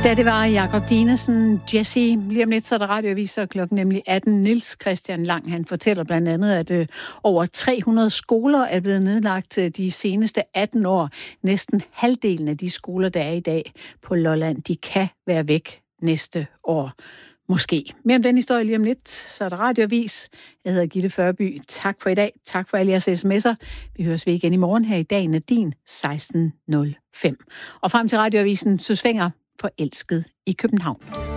Da det var Jakob Dinesen, Jesse, lige om lidt så er der radioaviser klokken nemlig 18. Niels Christian Lang, han fortæller blandt andet, at over 300 skoler er blevet nedlagt de seneste 18 år. Næsten halvdelen af de skoler, der er i dag på Lolland, de kan være væk næste år. Måske. Mere om den historie lige om lidt, så er der radioavis. Jeg hedder Gitte Førby. Tak for i dag. Tak for alle jeres sms'er. Vi høres ved igen i morgen her i Dagen er din 16.05. Og frem til radioavisen, så svinger Forelsket i København.